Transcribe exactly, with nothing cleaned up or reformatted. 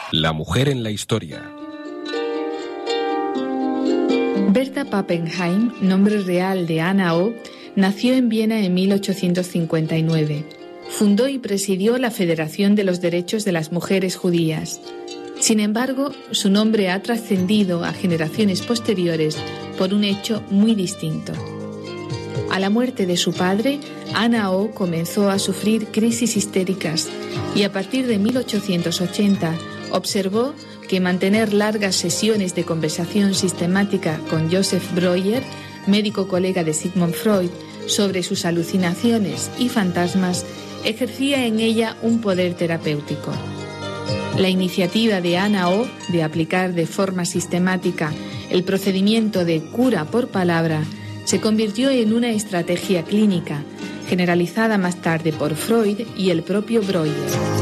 La mujer en la historia. Berta Pappenheim, nombre real de Anna O, nació en Viena en mil ochocientos cincuenta y nueve. Fundó y presidió la Federación de los Derechos de las Mujeres Judías. Sin embargo, su nombre ha trascendido a generaciones posteriores por un hecho muy distinto. A la muerte de su padre, Anna O comenzó a sufrir crisis histéricas y a partir de mil ochocientos ochenta observó que mantener largas sesiones de conversación sistemática con Joseph Breuer, médico colega de Sigmund Freud, sobre sus alucinaciones y fantasmas, ejercía en ella un poder terapéutico. La iniciativa de Anna O de aplicar de forma sistemática el procedimiento de cura por palabra se convirtió en una estrategia clínica, generalizada más tarde por Freud y el propio Breuer.